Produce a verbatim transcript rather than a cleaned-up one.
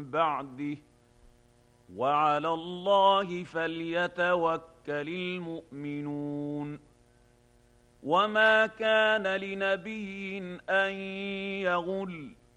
بعده وعلى الله فليتوكل المؤمنون. وما كان لنبي أن يغل